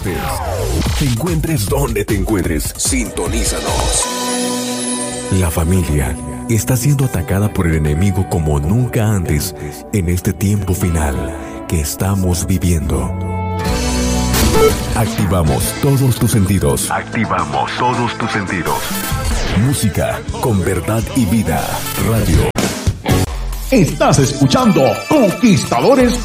Te encuentres donde te encuentres, sintonízanos. La familia está siendo atacada por el enemigo como nunca antes en este tiempo final que estamos viviendo. Activamos todos tus sentidos. Activamos todos tus sentidos. Música con verdad y vida. Radio. Estás escuchando Conquistadores